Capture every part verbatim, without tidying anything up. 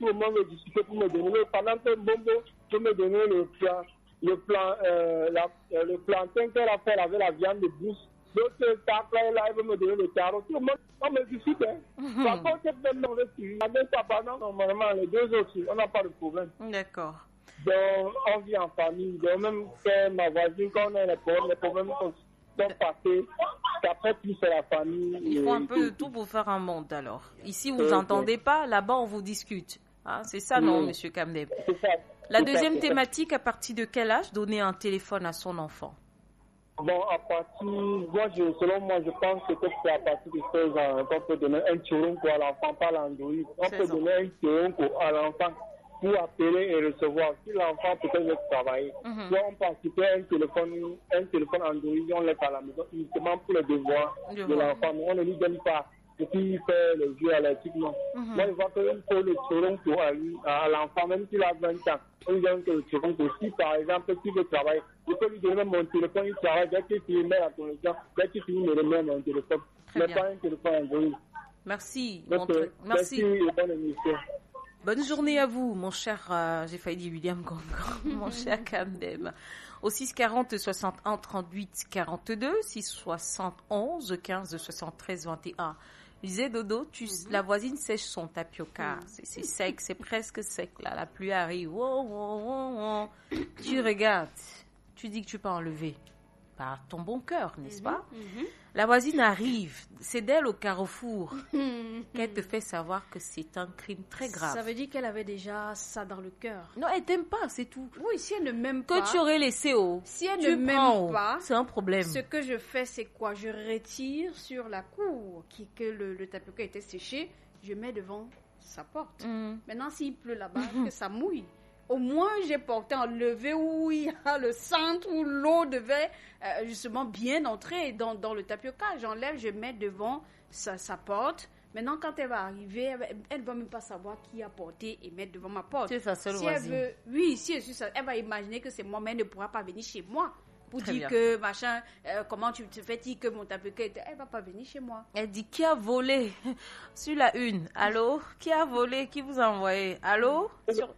tout le monde veut discuter pour me donner, pendant que Bombo peut me donner le plan, le plan, euh, la, euh, le plantain qu'elle a fait avec la viande de bouche. L'autre tacle là, elle veut me donner le carreau. Tout le monde, on me discute. Hein. Mm-hmm. Par contre, c'est même dans le suivi. Avec papa, non, normalement, les deux autres, on n'a pas de problème. D'accord. Donc, on vit en famille. Donc, même que ma voisine, quand on a les problèmes, les problèmes sont passés, qu'après, plus c'est la famille. Il faut un peu de tout pour faire un monde, alors. Ici, vous n'entendez pas, là-bas, on vous discute. Hein, c'est ça, non, monsieur Kamdem? C'est ça. La deuxième thématique, à partir de quel âge donner un téléphone à son enfant? Bon, à partir, moi, je, selon moi, je pense que c'est à partir de seize ans qu'on peut donner un turon à l'enfant, pas l'Android. On peut donner un turon à l'enfant pour appeler et recevoir. Si l'enfant peut-être veut travailler, mm-hmm. soit on peut occuper un téléphone, un téléphone Android, on laisse à la maison, uniquement pour les devoirs je de vois. l'enfant. On ne lui donne pas. Et puis il fait le jeu à l'équipement. Mm-hmm. Moi, je vois qu'il faut le turon pour à, lui, à l'enfant, même s'il a vingt ans. On lui donne que le turon pour si, par exemple, s'il veut travailler, je peux lui donner mon téléphone, il travaille, dès qu'il finit la connexion, dès qu'il finit, il me remet mon téléphone. Mais pas un téléphone Android. Merci. Donc, mon euh, merci. Merci et bonne émission. Bonne journée à vous, mon cher, euh, j'ai failli dire William Gongon, mon cher Kamdem. Au six quarante soixante et un trente-huit quarante-deux, six soixante onze quinze soixante-treize vingt et un. Lisez Dodo, tu, mm-hmm. la voisine sèche son tapioca. Mm. C'est, c'est sec, c'est presque sec là. La pluie arrive. Oh, oh, oh, oh. Tu regardes, tu dis que tu peux enlever par ton bon cœur, n'est-ce mm-hmm. pas? Mm-hmm. La voisine arrive, c'est d'elle au carrefour qu'elle te fait savoir que c'est un crime très grave. Ça veut dire qu'elle avait déjà ça dans le cœur. Non, elle t'aime pas, c'est tout. Oui, si elle ne m'aime que pas. Que tu aurais laissé au. Si elle tu ne m'aime prends, pas, c'est un problème. Ce que je fais, c'est quoi? Je retire sur la cour qui, que le, le tapioca était séché, je mets devant sa porte. Mm. Maintenant, s'il pleut là-bas, que ça mouille. Au moins, j'ai porté en levé où il y a le centre où l'eau devait euh, justement bien entrer dans, dans le tapioca. J'enlève, je mets devant sa, sa porte. Maintenant, quand elle va arriver, elle ne va même pas savoir qui a porté et mettre devant ma porte. C'est sa seule si voisine. Elle veut, oui, si elle, elle va imaginer que c'est moi, mais elle ne pourra pas venir chez moi. Pour Très dire bien. que, machin, euh, comment tu te fais dire que mon tapioca était... Elle ne va pas venir chez moi. Elle dit, qui a volé? Sur la une. Allô? Qui a volé? Qui vous a envoyé? Allô? Sur...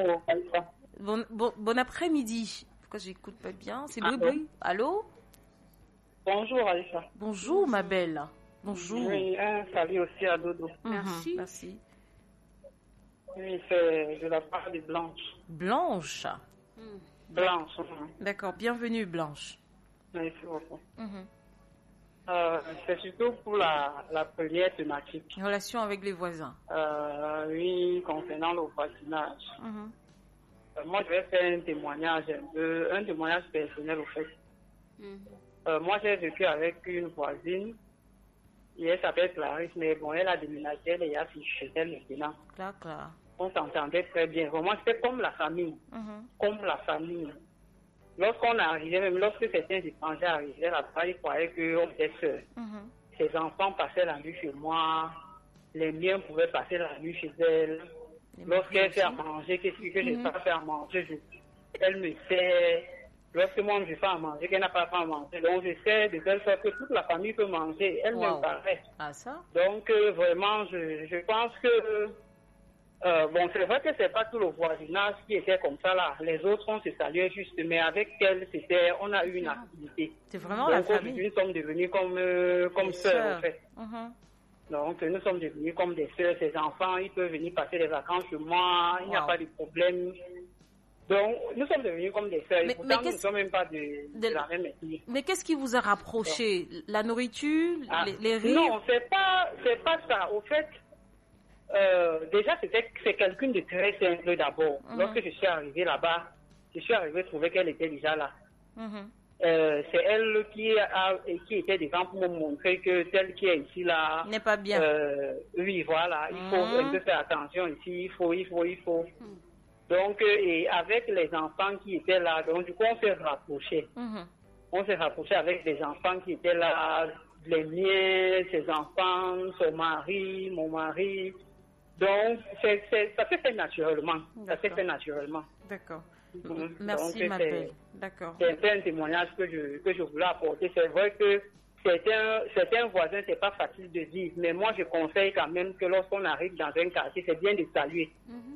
Bon, bon, bon après-midi. Pourquoi j'écoute pas bien? C'est bruit, bruit. Allô? Bonjour, Aïcha. Bonjour, ma belle. Bonjour. Oui, un salut aussi à Dodo. Mm-hmm. Merci. Merci. Oui, c'est de la part de Blanche. Blanche? Mm. Blanche. Hein. D'accord, bienvenue, Blanche. Merci beaucoup. Mm-hmm. Euh, c'est surtout pour la, la première thématique. Relation avec les voisins. Euh, oui, concernant le voisinage. Mm-hmm. Euh, moi, je vais faire un témoignage, euh, un témoignage personnel au fait. Mm-hmm. Euh, moi, j'ai vécu avec une voisine. Et elle s'appelle Clarisse, mais bon, elle a déménagé, elle est à chez elle maintenant. Claire, Claire. On s'entendait très bien. Vraiment, c'était comme la famille. Mm-hmm. Comme la famille. Lorsqu'on arrivait, même lorsque certains étrangers arrivaient là-bas, ils croyaient qu'on était seuls. Mm-hmm. Ses enfants passaient la nuit chez moi. Les miens pouvaient passer la nuit chez elle. Lorsqu'elle fait à manger, qu'est-ce que mm-hmm. je n'ai pas fait à manger, je, elle me sait. Lorsque moi je fais à manger, qu'elle n'a pas fait à manger. Donc je sais de telle sorte que toute la famille peut manger. Elle wow. me paraît. Ah, ça? Donc euh, vraiment, je, je pense que euh, bon, c'est vrai que c'est pas tout le voisinage qui était comme ça là. Les autres, on se saluait juste, mais avec elle, c'était, on a eu une activité. C'est vraiment donc, la famille. Nous sommes devenus comme euh, comme sœurs en fait. Mm-hmm. Donc nous sommes devenus comme des sœurs. Ses enfants, ils peuvent venir passer les vacances chez moi. Il n'y wow. a pas de problème. Donc, nous sommes devenus comme des sœurs. Mais, pourtant, mais nous ne sommes même pas de, de, de la même ethnie. Mais qu'est-ce qui vous a rapproché? Donc, la nourriture, ah, les, les rires? Non, c'est pas, c'est pas ça. Au fait, euh, déjà, c'était, c'est quelqu'un de très simple d'abord. Mm-hmm. Lorsque je suis arrivée là-bas, je suis arrivée trouver qu'elle était déjà là. Mm-hmm. Euh, c'est elle qui, a, qui était devant pour me montrer que telle qui est ici là n'est pas bien. Euh, oui, voilà, il faut mm-hmm. un peu faire attention ici, il faut, il faut, il faut. Mm. Donc, et avec les enfants qui étaient là, donc du coup, on s'est rapprochés. Mm-hmm. On s'est rapprochés avec les enfants qui étaient là, les miens, ses enfants, son mari, mon mari. Donc, c'est, c'est, ça s'est fait naturellement. D'accord. Ça s'est fait naturellement. D'accord. Mm-hmm. Merci, donc, ma belle. D'accord. C'est un témoignage que je, que je voulais apporter. C'est vrai que certains, certains voisins, c'est pas facile de dire, mais moi, je conseille quand même que lorsqu'on arrive dans un quartier, c'est bien de saluer. Mm-hmm.